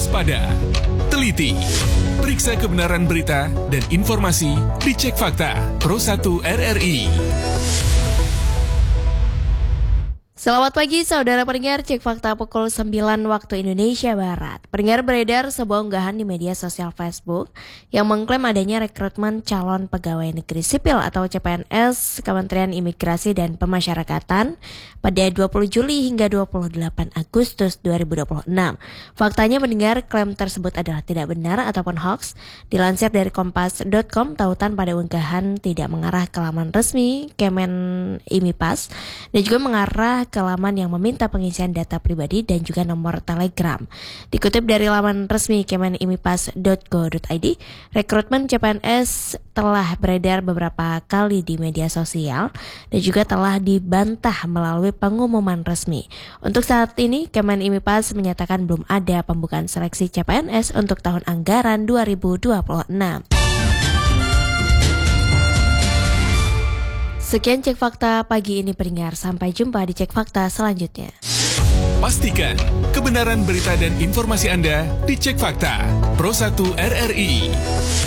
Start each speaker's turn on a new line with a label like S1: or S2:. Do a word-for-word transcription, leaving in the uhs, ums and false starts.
S1: waspada, teliti, periksa kebenaran berita dan informasi di Cek Fakta Pro satu R R I.
S2: Selamat pagi saudara pendengar Cek Fakta pukul sembilan waktu Indonesia Barat. Pendengar, beredar sebuah unggahan di media sosial Facebook yang mengklaim adanya rekrutmen calon pegawai negeri sipil atau C P N S Kementerian Imigrasi dan Pemasyarakatan pada dua puluh Juli hingga dua puluh delapan Agustus dua ribu dua puluh enam. Faktanya pendengar, klaim tersebut adalah tidak benar ataupun hoax. Dilansir dari kompas titik com, tautan pada unggahan tidak mengarah ke laman resmi Kemen Imipas dan juga mengarah ke laman yang meminta pengisian data pribadi dan juga nomor telegram. Dikutip dari laman resmi kemen imipas titik go titik i d, rekrutmen C P N S telah beredar beberapa kali di media sosial dan juga telah dibantah melalui pengumuman resmi. Untuk saat ini, Kemen Imipas menyatakan belum ada pembukaan seleksi C P N S untuk tahun anggaran dua ribu dua puluh enam. Sekian Cek Fakta pagi ini pendengar. Sampai jumpa di Cek Fakta selanjutnya.
S1: Pastikan kebenaran berita dan informasi Anda di Cek Fakta Pro satu R R I.